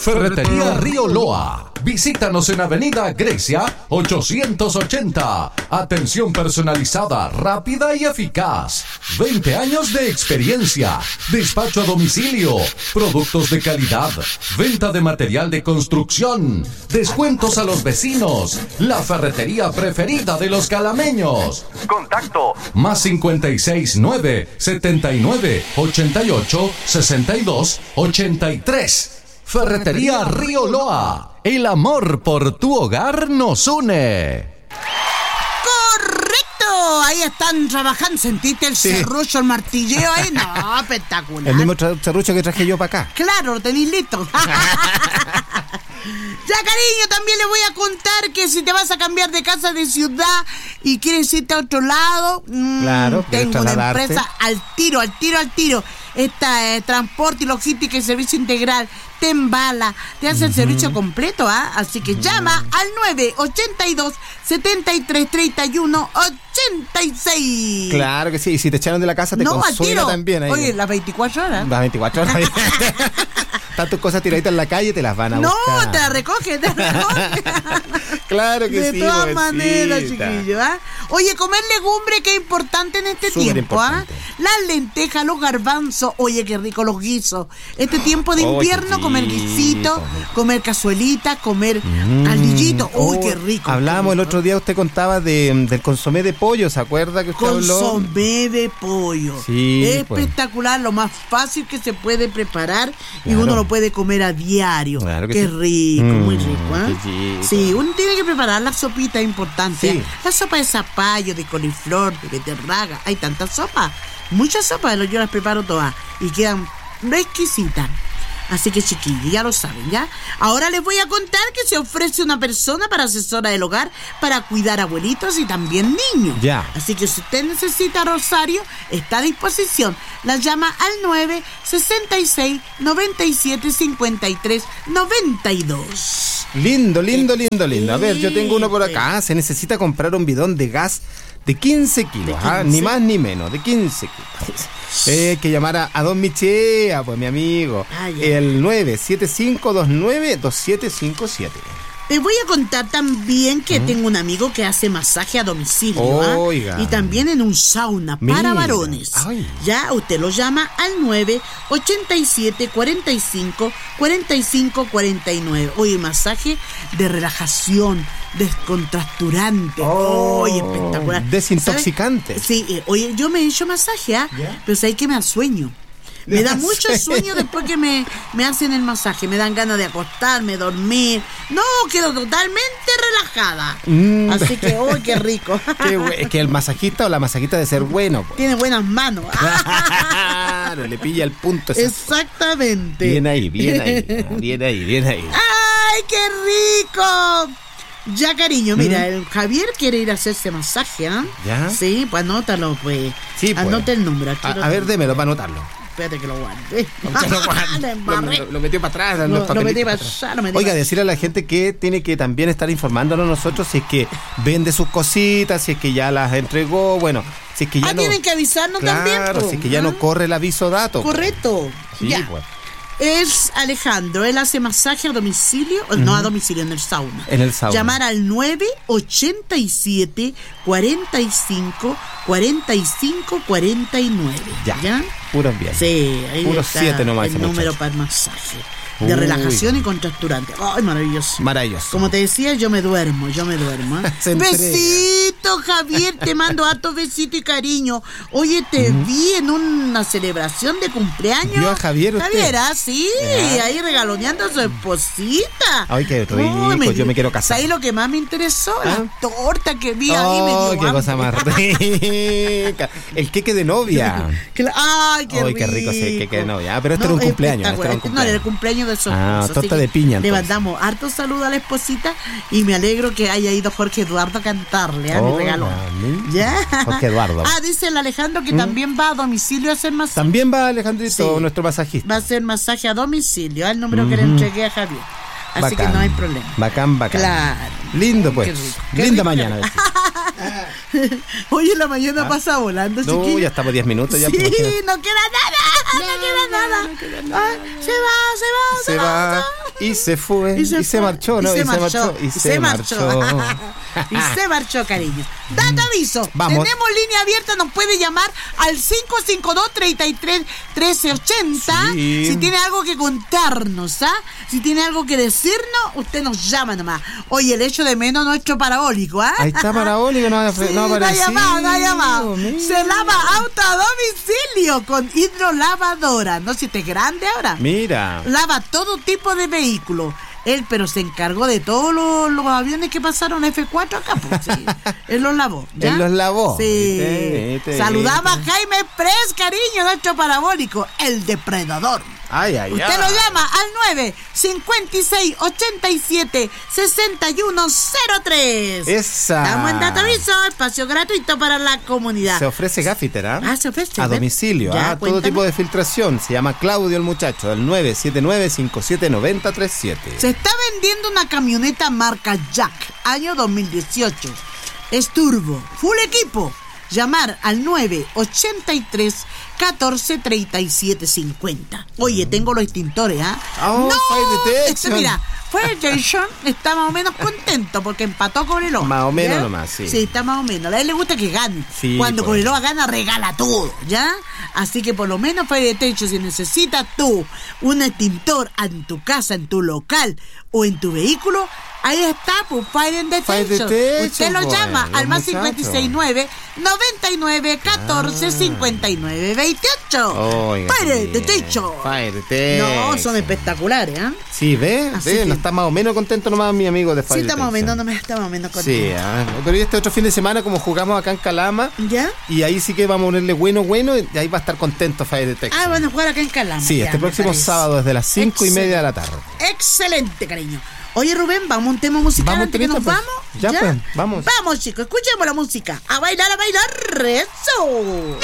Ferretería Río Loa. Visítanos en Avenida Grecia 880. Atención personalizada, rápida y eficaz. 20 años de experiencia. Despacho a domicilio. Productos de calidad. Venta de material de construcción. Descuentos a los vecinos. La ferretería preferida de los calameños. Contacto más 569 79 88 62 83. Ferretería Río Loa. El amor por tu hogar nos une. ¡Correcto! Ahí están trabajando. ¿Sentiste el serrucho, el martilleo ahí? No, espectacular. El mismo serrucho que traje yo para acá. Claro, lo tenéis listo. Ya, cariño, también le voy a contar que si te vas a cambiar de casa, de ciudad y quieres irte a otro lado, claro, tengo una empresa al tiro. Esta transporte y logística y servicio integral te embala, te hace el servicio completo, ¿ah? Así que llama al 982 73 31 86. Claro que sí, y si te echaron de la casa te consuela también ahí. Oye, las 24 horas. Las 24 horas. Están tus cosas tiraditas en la calle, te las van a buscar. No, te las recoge. Claro que sí. De todas maneras, chiquillo, ¿ah? Oye, comer legumbre, que es importante en este tiempo, ¿ah? Las lentejas, los garbanzos, oye, qué rico los guisos. Este tiempo de invierno, comer guisitos, comer cazuelitas, comer caldillito. Uy, qué rico. Hablábamos el otro día, usted contaba del consomé de pollo, ¿se acuerda que usted habló? Consomé de pollo. Sí, espectacular, lo más fácil que se puede preparar y uno lo puede comer a diario. Claro que qué sí. Rico, muy rico, ¿eh? Sí, uno tiene que preparar la sopita importante. Sí. La sopa de zapallo, de coliflor, de beterraga. Hay tantas sopas, muchas sopas, yo las preparo todas y quedan exquisitas. Así que, chiquillos, ya lo saben, ¿ya? Ahora les voy a contar que se ofrece una persona para asesora del hogar para cuidar abuelitos y también niños. Ya. Así que si usted necesita Rosario, está a disposición. La llama al 966 97 53 92. Lindo. A ver, yo tengo uno por acá. Se necesita comprar un bidón de gas de 15 kilos, ni más ni menos, de 15 kilos. Que llamara a Don Michea, pues mi amigo. El 975292757. Te voy a contar también que tengo un amigo que hace masaje a domicilio. Oiga. Y también en un sauna para varones. Ay. Ya usted lo llama al 987 45 45 49. Oye, masaje de relajación, descontracturante. Oye, espectacular. Desintoxicante. ¿Sabes? Sí, oye, yo me he hecho masaje, pero sabes que me da sueño. Me da mucho sueño después que me hacen el masaje. Me dan ganas de acostarme, dormir. No, quedo totalmente relajada. Así que, ¡uy, qué rico! Es que el masajista o la masajista debe ser bueno, pues. Tiene buenas manos. Claro, le pilla el punto. Exactamente. Bien ahí. ¡Ay, qué rico! Ya, cariño, mira, el Javier quiere ir a hacerse masaje, ¿ah? ¿Ya? Sí, pues anótalo, pues. Sí, pues. Anote el número. A ver, démelo para anotarlo. Espérate que lo guarde. Lo metió para atrás. Lo metí para allá. Oiga, decirle a la gente que tiene que también estar informándonos nosotros si es que vende sus cositas, si es que ya las entregó, bueno, si es que ya no... tienen que avisarnos también. Claro, si es que ya no corre el aviso dato. Correcto. Sí, ya. Pues. Es Alejandro, él hace masaje a domicilio, no a domicilio, en el sauna. En el sauna. Llamar al 987 45 45 49. ¿Ya? Puros bien. Sí, ahí puros está 7 nomás. el número para el masaje. De relajación y contracturante. ¡Ay, maravilloso! Maravilloso. Como te decía, yo me duermo. Besito, Javier, te mando hartos besitos y cariño. Oye, te vi en una celebración de cumpleaños. ¿Vio a Javier usted? Javier, sí, ahí regaloneando a su esposita. Ay, qué rico, yo me quiero casar. ¿Sabes lo que más me interesó? La torta que vi ahí me dio qué hambre. cosa más rica. El queque de novia. Ay, qué rico. Qué rico ese queque de novia. Pero este era un cumpleaños. No, era el cumpleaños de su esposo. Torta de piña. Le mandamos harto saludo a la esposita y me alegro que haya ido Jorge Eduardo a cantarle a mi regalo. ¿Ya? Jorge Eduardo. Dice el Alejandro que también va a domicilio a hacer masaje. También va Alejandrito, nuestro masajista. Va a hacer masaje a domicilio, al número que le entregué a Javier. Así bacán, que no hay problema. Bacán. Claro. Lindo, pues. Qué linda rico. mañana. Oye, la mañana pasa volando, chiquillo. Ya estamos 10 minutos. Ya, sí, no queda nada. No queda nada. Se va. Y se fue, y se marchó, ¿no? Y se marchó, cariño. Dato aviso. Vamos. Tenemos línea abierta, nos puede llamar al 552-33-1380. Sí. Si tiene algo que contarnos, ¿ah? Si tiene algo que decirnos, usted nos llama nomás. Oye, el hecho de menos nuestro parabólico, ¿ah? Ahí está parabólico, no apareció. No ha llamado. Se lava auto a domicilio con hidrolavadora. No sé si este es grande ahora. Mira. Lava todo tipo de vehículos. Él, pero se encargó de todos los aviones que pasaron F4 acá, pues, sí. Él los lavó, ¿ya? Él los lavó. Sí. Viste. Saludaba a Jaime Pres, cariño, nuestro parabólico, el depredador. Ay. Usted lo llama al 956-87-6103. Esa. Estamos en Dataviso, espacio gratuito para la comunidad. Se ofrece Gaffiter, ¿ah? Se ofrece. A domicilio, Ya, todo cuéntame. tipo de filtración. Se llama Claudio el muchacho, al 979-579037. Se está vendiendo una camioneta marca Jack, año 2018. Es turbo, full equipo. Llamar al 983-1437-50. Oye, tengo los extintores, ¿ah? Oh, Fire Detection. Mira, Fire Detection está más o menos contento porque empató con el Más o menos nomás, sí. Sí, está más o menos. A él le gusta que gane. Sí, Cuando pues. Coriloa gana, regala todo, ¿ya? Así que por lo menos Fire Detection, si necesitas tú un extintor en tu casa, en tu local o en tu vehículo, ahí está, pues Fire Detection. Usted lo pues, llama al más muchachos. 569 99 14 59 28. Oiga, Fire sí. Detection. Fire Detection. No, son espectaculares, ¿ah? Sí, ¿ves? Así que- No está más o menos contento nomás mi amigo de Fire Sí, estamos Detection. menos contentos. Sí, pero y este otro fin de semana, como jugamos acá en Calama, ¿Ya? y ahí sí que vamos a ponerle bueno, y ahí va a estar contento Fire Detection. Bueno, jugar acá en Calama. Sí, ya, este me próximo parece. sábado desde las 5:30 de la tarde. Excelente, cariño. Oye, Rubén, ¿vamos a un tema musical Vamos, antes que nos pues. vamos? Ya, pues, vamos. Vamos, chicos, escuchemos la música. A bailar, eso.